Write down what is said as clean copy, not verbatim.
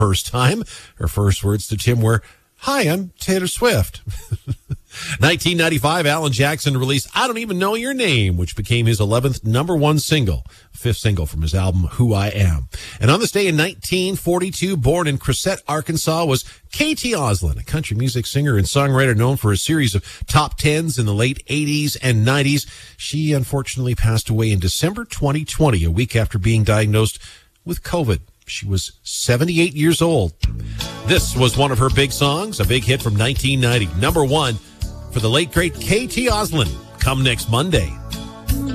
first time. Her first words to Tim were, "Hi, I'm Taylor Swift." 1995, Alan Jackson released "I Don't Even Know Your Name," which became his 11th number one single, fifth single from his album Who I Am. And on this day in 1942, born in Cressette, Arkansas, was Katie Oslin, a country music singer and songwriter known for a series of top tens in the late 80s and 90s. She unfortunately passed away in December 2020, a week after being diagnosed with COVID. She was 78 years old. This was one of her big songs, a big hit from 1990. Number one for the late, great Katie Oslin. Come next Monday.